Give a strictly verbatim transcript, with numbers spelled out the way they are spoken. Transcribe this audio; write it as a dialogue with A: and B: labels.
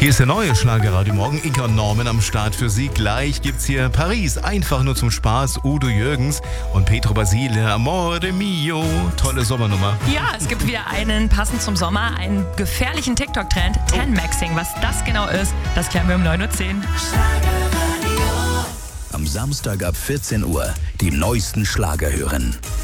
A: Hier ist der neue Schlagerradio Morgen. Inka und Norman am Start für Sie. Gleich gibt's hier Paris, einfach nur zum Spaß. Udo Jürgens und Petro Basile, Amore Mio. Tolle Sommernummer.
B: Ja, es gibt wieder einen, passend zum Sommer, einen gefährlichen TikTok-Trend, ten-Maxing. Was das genau ist, das klären wir um neun Uhr zehn.
C: Am Samstag ab vierzehn Uhr die neuesten Schlager hören.